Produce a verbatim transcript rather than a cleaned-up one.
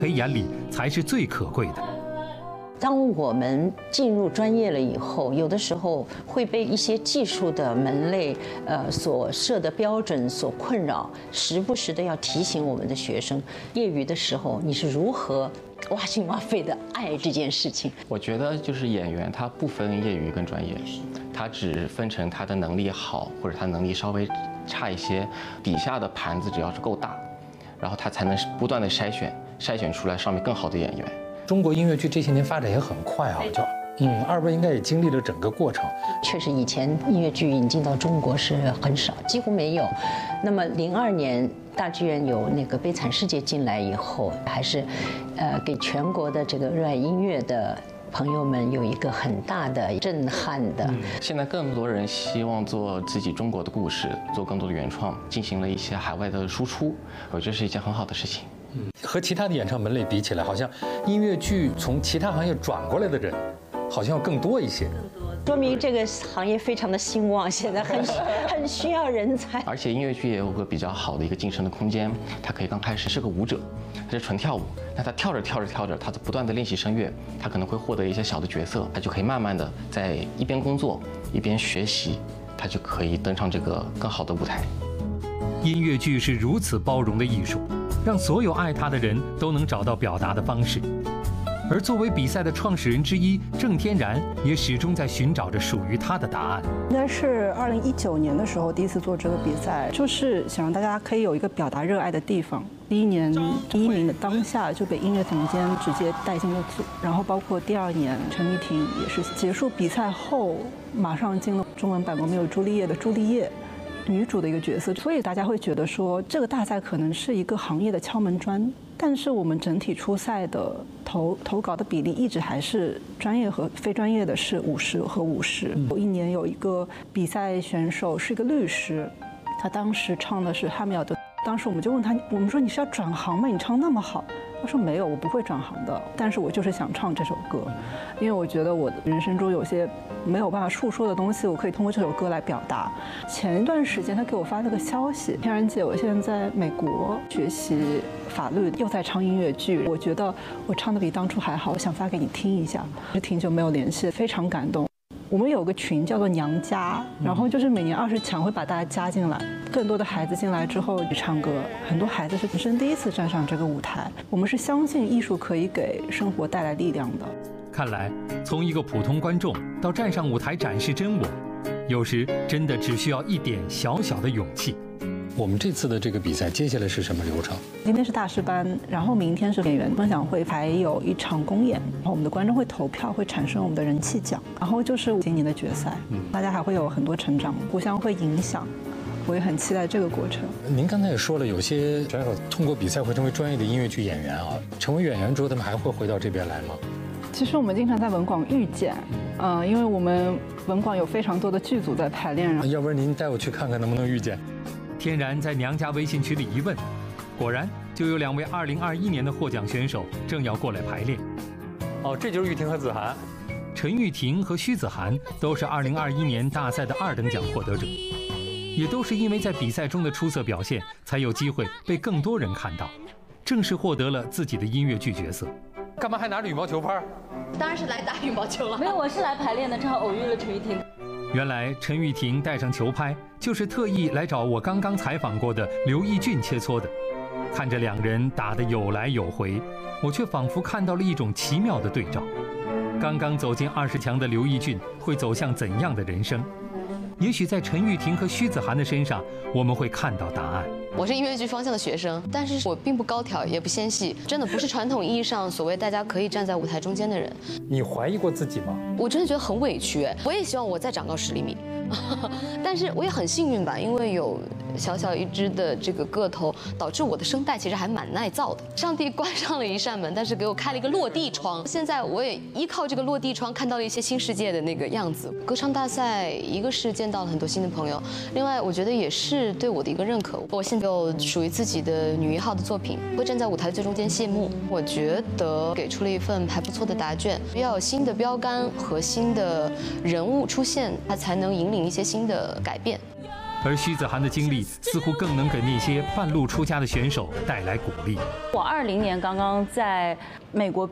黑眼里才是最可贵的。 当我们进入专业了以后，有的时候会被一些技术的门类呃所设的标准所困扰，时不时的要提醒我们的学生，业余的时候你是如何挖心挖肺的爱这件事情。 我觉得就是演员他不分业余跟专业，他只分成他的能力好或者他能力稍微差一些，底下的盘子只要是够大，然后他才能不断的筛选筛选出来上面更好的演员。 中国音乐剧这些年发展也很快啊，就嗯，二位应该也经历了整个过程。 确实，以前音乐剧引进到中国是很少，几乎没有。那么零二年大剧院有那个《悲惨世界》进来以后，还是，呃，给全国的这个热爱音乐的朋友们有一个很大的震撼的。 现在更多人希望做自己中国的故事，做更多的原创，进行了一些海外的输出，我觉得是一件很好的事情。 嗯，和其他的演唱门类比起来，好像音乐剧从其他行业转过来的人，好像要更多一些。 说明这个行业非常的兴旺，现在很很需要人才。 而且音乐剧也有个比较好的一个晋升的空间，他可以刚开始是个舞者，他是纯跳舞，那他跳着跳着跳着，他不断的练习声乐，他可能会获得一些小的角色，他就可以慢慢的在一边工作一边学习，他就可以登上这个更好的舞台。 音乐剧是如此包容的艺术，让所有爱它的人都能找到表达的方式。而作为比赛的创始人之一，郑天然也始终在寻找着属于他的答案。 应该是二零一九年的时候第一次做这个比赛，就是想让大家可以有一个表达热爱的地方。第一年第一名的当下就被音乐总监直接带进了组，然后包括第二年陈玉婷也是结束比赛后马上进了中文版《罗密欧与朱丽叶》的朱丽叶女主的一个角色，所以大家会觉得说这个大赛可能是一个行业的敲门砖，但是我们整体出赛的投投稿的比例一直还是专业和非专业的是五十和五十。有一年有一个比赛选手是一个律师，他当时唱的是汉密尔顿，当时我们就问他，我们说你是要转行吗？你唱那么好。他说没有，我不会转行的，但是我就是想唱这首歌，因为我觉得我人生中有些没有办法述说的东西，我可以通过这首歌来表达。前一段时间他给我发了个消息，天然姐，我现在在美国学习法律，又在唱音乐剧，我觉得我唱的比当初还好，我想发给你听一下。挺久没有联系，非常感动。我们有个群叫做娘家，然后就是每年二十强会把大家加进来，更多的孩子进来之后唱歌，很多孩子是人生第一次站上这个舞台。我们是相信艺术可以给生活带来力量的。 看来，从一个普通观众到站上舞台展示真我，有时真的只需要一点小小的勇气。 我们这次的这个比赛接下来是什么流程？ 今天是大师班，然后明天是演员分享会，还有一场公演，然后我们的观众会投票，会产生我们的人气奖，然后就是今年的决赛，嗯，大家还会有很多成长，互相会影响，我也很期待这个过程。 您刚才也说了，有些选手通过比赛会成为专业的音乐剧演员啊，成为演员之后，他们还会回到这边来吗？ 其实我们经常在文广遇见，嗯、呃，因为我们文广有非常多的剧组在排练， 要不然您带我去看看能不能遇见。 天然在娘家微信群里一问，果然就有两位二零二一年的获奖选手正要过来排练。 哦，这就是玉婷和子涵。 陈玉婷和徐子涵都是二零二一年大赛的二等奖获得者，也都是因为在比赛中的出色表现，才有机会被更多人看到，正式获得了自己的音乐剧角色。 干嘛还拿着羽毛球拍？ 当然是来打羽毛球了。 没有，我是来排练的，正好偶遇了陈玉婷。 原来陈玉婷带上球拍，就是特意来找我刚刚采访过的刘奕俊切磋的。看着两人打得有来有回，我却仿佛看到了一种奇妙的对照。刚刚走进二十强的刘奕俊会走向怎样的人生？也许在陈玉婷和徐子涵的身上，我们会看到答案。 我是音乐剧方向的学生，但是我并不高挑，也不纤细，真的不是传统意义上所谓大家可以站在舞台中间的人。 你怀疑过自己吗？ 我真的觉得很委屈，我也希望我再长高十厘米，但是我也很幸运吧，因为有小小一只的这个个头，导致我的声带其实还蛮耐造的。上帝关上了一扇门，但是给我开了一个落地窗。现在我也依靠这个落地窗看到了一些新世界的那个样子。歌唱大赛，一个是见到了很多新的朋友，另外我觉得也是对我的一个认可。我现在有属于自己的女一号的作品，会站在舞台最中间谢幕。我觉得给出了一份还不错的答卷，要有新的标杆和新的人物出现，它才能引领一些新的改变。 而徐子涵的经历似乎更能给那些半路出家的选手带来鼓励。 我二零年刚刚在美国